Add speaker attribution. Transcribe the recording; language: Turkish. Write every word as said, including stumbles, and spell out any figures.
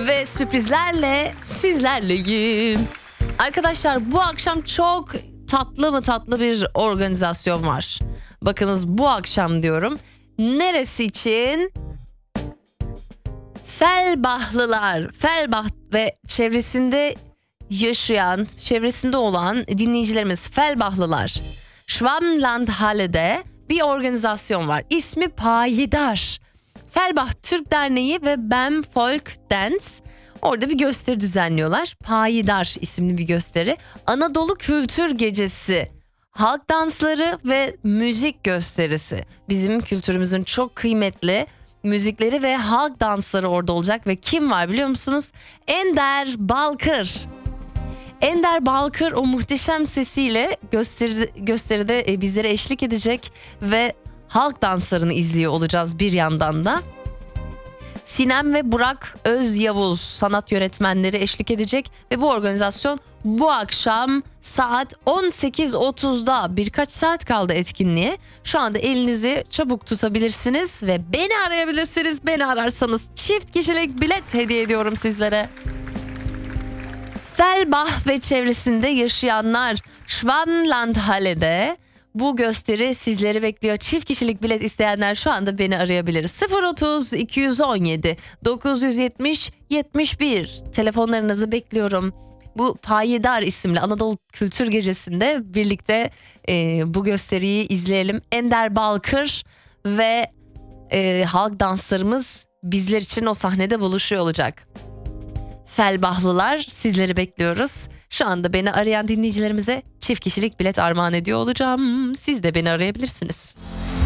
Speaker 1: ve sürprizlerle sizlerleyim. Arkadaşlar bu akşam çok tatlı mı tatlı bir organizasyon var. Bakınız bu akşam diyorum. Neresi için? Felbahlılar, Felbah ve çevresinde yaşayan, çevresinde olan dinleyicilerimiz Felbahlılar. Schwammlandhalle'de bir organizasyon var. İsmi Payidar. Felbah Türk Derneği ve Bem Folk Dance orada bir gösteri düzenliyorlar. Payidar isimli bir gösteri. Anadolu Kültür Gecesi, halk dansları ve müzik gösterisi. Bizim kültürümüzün çok kıymetli müzikleri ve halk dansları orada olacak ve kim var biliyor musunuz? Ender Balkır. Ender Balkır o muhteşem sesiyle gösteri, gösteride bizlere eşlik edecek ve halk danslarını izliyor olacağız bir yandan da. Sinem ve Burak Özyavuz sanat yönetmenleri eşlik edecek ve bu organizasyon bu akşam saat on sekiz otuzda, birkaç saat kaldı etkinliğe. Şu anda elinizi çabuk tutabilirsiniz ve beni arayabilirsiniz. Beni ararsanız çift kişilik bilet hediye ediyorum sizlere. Felbah ve çevresinde yaşayanlar Schwammlandhalle'de bu gösteri sizleri bekliyor. Çift kişilik bilet isteyenler şu anda beni arayabilir. sıfır otuz iki yüz on yedi dokuz yüz yetmiş yetmiş bir telefonlarınızı bekliyorum. Bu Payidar isimli Anadolu Kültür Gecesi'nde birlikte e, bu gösteriyi izleyelim. Ender Balkır ve e, halk danslarımız bizler için o sahnede buluşuyor olacak. Felbahlılar, sizleri bekliyoruz. Şu anda beni arayan dinleyicilerimize çift kişilik bilet armağan ediyor olacağım. Siz de beni arayabilirsiniz.